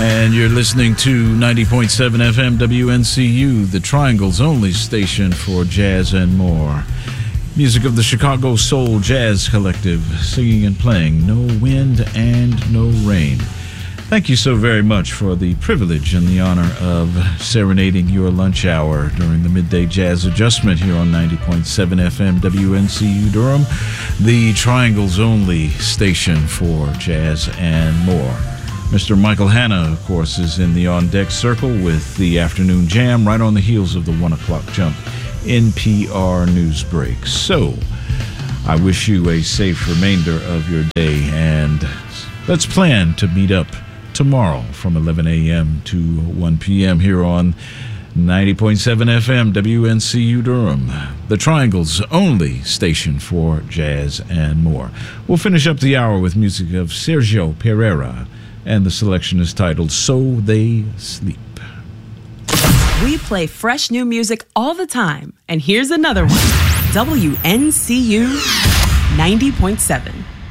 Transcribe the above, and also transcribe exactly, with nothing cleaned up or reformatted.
And you're listening to ninety point seven F M W N C U, the Triangle's only station for jazz and more. Music of the Chicago Soul Jazz Collective, singing and playing No Wind and No Rain. Thank you so very much for the privilege and the honor of serenading your lunch hour during the Midday Jazz Adjustment here on ninety point seven F M W N C U Durham, the Triangle's only station for jazz and more. Mister Michael Hanna, of course, is in the on-deck circle with the afternoon jam right on the heels of the one o'clock jump N P R news break. So, I wish you a safe remainder of your day, and let's plan to meet up tomorrow from eleven a.m. to one p.m. here on ninety point seven F M W N C U Durham, the Triangle's only station for jazz and more. We'll finish up the hour with music of Sergio Pereira, and the selection is titled So They Sleep. We play fresh new music all the time, and here's another one. W N C U ninety point seven.